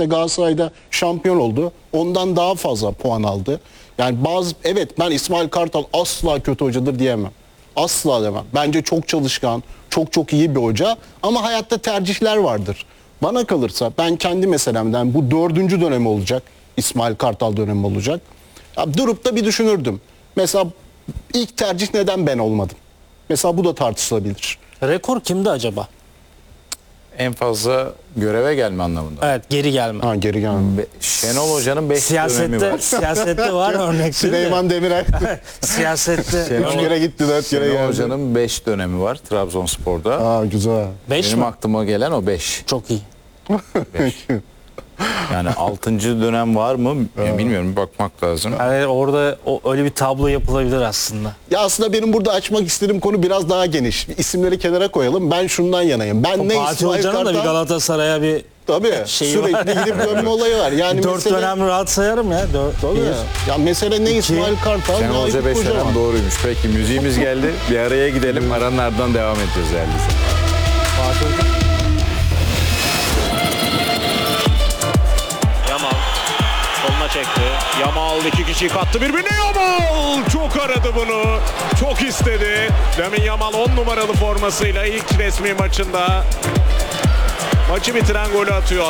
Mesela Galatasaray'da şampiyon oldu. Ondan daha fazla puan aldı. Yani evet, ben İsmail Kartal asla kötü hocadır diyemem. Asla demem. Bence çok çalışkan, çok iyi bir hoca ama hayatta tercihler vardır. Bana kalırsa ben kendi meselemden bu 4. dönemi olacak. İsmail Kartal dönemi olacak. Ya durup da bir düşünürdüm. Mesela ilk tercih neden ben olmadım? Mesela bu da tartışılabilir. Rekor kimde acaba? En fazla göreve gelme anlamında. Evet, geri gelme. Ha, geri gelmem. Şenol Hoca'nın 5 dönemi var. Siyasette var örnek. Süleyman Demirel. Siyasette. 3 kere gitti, 4 kere Şenol geldi. Hoca'nın 5 dönemi var Trabzonspor'da. Aa, güzel. 5 Benim mi? aklıma gelen o 5. Çok iyi. Yani 6. dönem var mı bilmiyorum, bir bakmak lazım. Yani orada öyle bir tablo yapılabilir aslında. Ya aslında benim burada açmak istediğim konu biraz daha geniş. İsimleri kenara koyalım. Ben şundan yanayım. Ben ne Fatih İsmail Hoca'nın da bir Kartal... Galatasaray'a bir Tabii şeyi sürekli var. gidip dönme olayı var. Yani 4 mesele... dönem rahat sayarım ya. Tabii. Ya mesele ne İsmail Kartal? Şenol ne Hoca Aykut 5 Kocaman. dönem doğruymuş. Peki müziğimiz geldi. Bir araya gidelim. Aranın ardından devam edeceğiz değerli izleyiciler. Yamal soluna çekti. Yamal 2 kişiyi kattı birbirine. Yamal çok aradı bunu. Çok istedi. Lamine Yamal 10 numaralı formasıyla ilk resmi maçında maçı bitiren golü atıyor.